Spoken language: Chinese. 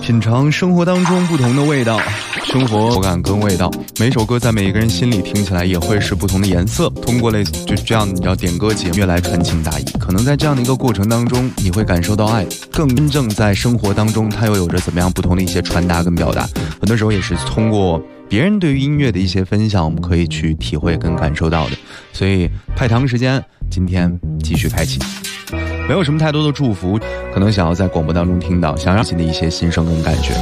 品尝生活当中不同的味道，生活口感跟味道，每首歌在每一个人心里听起来也会是不同的颜色。通过类似就这样，你要点歌节目越来传情达意，可能在这样的一个过程当中，你会感受到爱，更真正在生活当中，它又有着怎么样不同的一些传达跟表达。很多时候也是通过别人对于音乐的一些分享，我们可以去体会跟感受到的。所以派糖时间今天继续开启。没有什么太多的祝福，可能想要在广播当中听到，想让自己的一些心声跟感觉。